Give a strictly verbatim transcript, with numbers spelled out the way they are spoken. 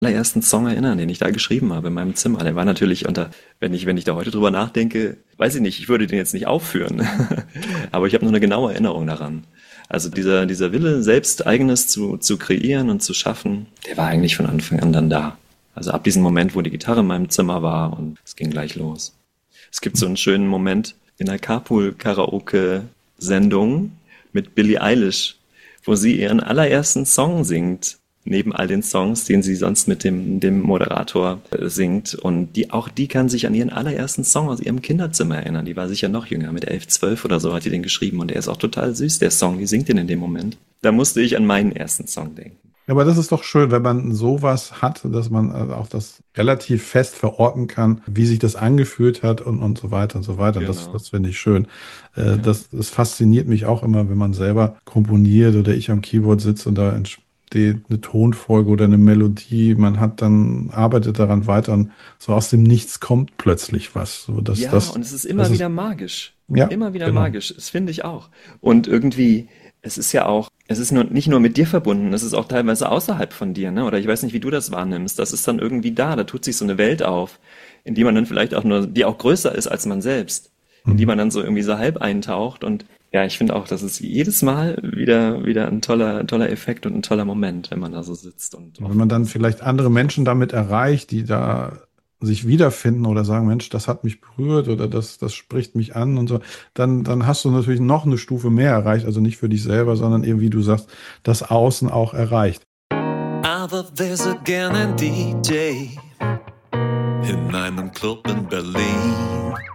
allerersten Song erinnern, den ich da geschrieben habe in meinem Zimmer. Der war natürlich unter, wenn ich, wenn ich da heute drüber nachdenke, weiß ich nicht, ich würde den jetzt nicht aufführen. Aber ich habe noch eine genaue Erinnerung daran. Also dieser, dieser Wille, selbst Eigenes zu, zu kreieren und zu schaffen, der war eigentlich von Anfang an dann da. Also ab diesem Moment, wo die Gitarre in meinem Zimmer war und es ging gleich los. Es gibt so einen schönen Moment in der Carpool-Karaoke-Sendung mit Billie Eilish, wo sie ihren allerersten Song singt, neben all den Songs, den sie sonst mit dem, dem Moderator äh, singt. Und die, auch die kann sich an ihren allerersten Song aus ihrem Kinderzimmer erinnern. Die war sicher noch jünger, mit elf, zwölf oder so hat die den geschrieben. Und der ist auch total süß, der Song, die singt den in dem Moment. Da musste ich an meinen ersten Song denken. Ja, aber das ist doch schön, wenn man sowas hat, dass man also auch das relativ fest verorten kann, wie sich das angefühlt hat und, und so weiter und so weiter. Das, Genau. das finde ich schön. Äh, Ja. das, das fasziniert mich auch immer, wenn man selber komponiert oder ich am Keyboard sitze und da entsteht eine Tonfolge oder eine Melodie. Man hat dann, arbeitet daran weiter und so aus dem Nichts kommt plötzlich was. So, das, Ja, das, und es ist das immer ist, wieder magisch. ja, Immer wieder genau. magisch. Das finde ich auch. Und irgendwie, es ist ja auch, es ist nur, nicht nur mit dir verbunden, es ist auch teilweise außerhalb von dir, ne? Oder ich weiß nicht, wie du das wahrnimmst. Das ist dann irgendwie da, da tut sich so eine Welt auf, in die man dann vielleicht auch nur, die auch größer ist als man selbst, in die Mhm. man dann so irgendwie so halb eintaucht. Und ja, ich finde auch, das ist jedes Mal wieder, wieder ein toller, toller Effekt und ein toller Moment, wenn man da so sitzt und Und wenn man offen dann ist. vielleicht andere Menschen damit erreicht, die da sich wiederfinden oder sagen, Mensch, das hat mich berührt oder das, das spricht mich an und so, dann, dann hast du natürlich noch eine Stufe mehr erreicht. Also nicht für dich selber, sondern eben, wie du sagst, das Außen auch erreicht. Aber wer so gern ein D J in einem Club in Berlin?